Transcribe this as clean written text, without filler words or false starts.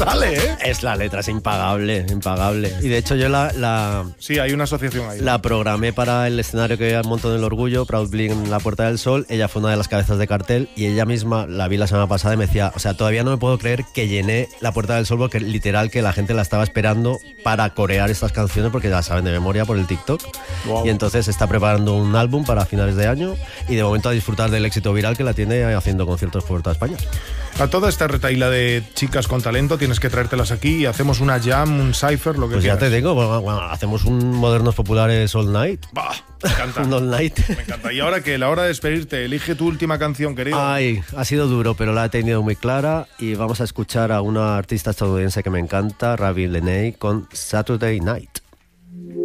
brutales, ¿eh? Es la letra, es impagable. Y de hecho yo Sí, hay una asociación ahí. la programé para el escenario que montó en El Orgullo, Proud Bling en la Puerta del Sol. Ella fue una de las cabezas de cartel y ella misma, la vi la semana pasada y me decía, o sea, todavía no me puedo creer que llené la Puerta del Sol porque literal que la gente la estaba esperando para corear estas canciones porque ya la saben de memoria por el TikTok. Wow. Y entonces está preparando un álbum para finales de año y de momento a disfrutar del éxito viral que la tiene haciendo conciertos por toda España. A toda esta retaíla de chicas con talento tienes que traértelas aquí y hacemos una jam, un cypher, lo que Pues quieras. ya te digo, bueno, hacemos un Modernos Populares All Night. Bah, me encanta. Un All Night. Me encanta. Y ahora que la hora de despedirte, elige tu última canción, querido. Ay, ha sido duro, pero la he tenido muy clara y vamos a escuchar a una artista estadounidense que me encanta, Ravi Leney, con Saturday Night.